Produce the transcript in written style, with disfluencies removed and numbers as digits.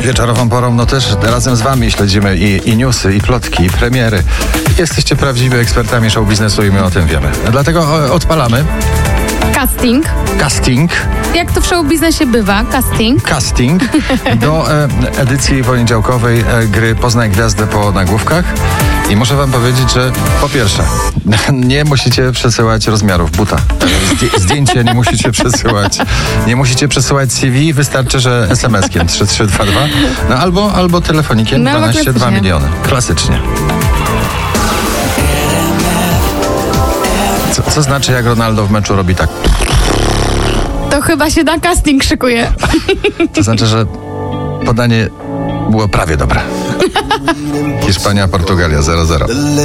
Wieczorową porą, no też razem z wami śledzimy i newsy, i plotki, i premiery. Jesteście prawdziwymi ekspertami show biznesu i my o tym wiemy. Dlatego odpalamy casting. Jak to w show biznesie bywa, casting do edycji poniedziałkowej gry Poznaj Gwiazdę po nagłówkach. I muszę wam powiedzieć, że po pierwsze, nie musicie przesyłać rozmiarów buta. Zdjęcia nie musicie przesyłać. Nie musicie przesyłać CV, wystarczy, że SMS-kiem 3322, no albo telefonikiem 12 miliony. Klasycznie. Co znaczy, jak Ronaldo w meczu robi tak? To chyba się na casting szykuje. To znaczy, że podanie było prawie dobre. Hiszpania, Portugalia 0-0.